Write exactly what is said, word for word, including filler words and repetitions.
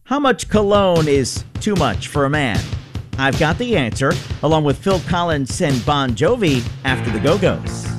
How much cologne is too much for a man? I've got the answer, along with Phil Collins and Bon Jovi after the Go-Go's.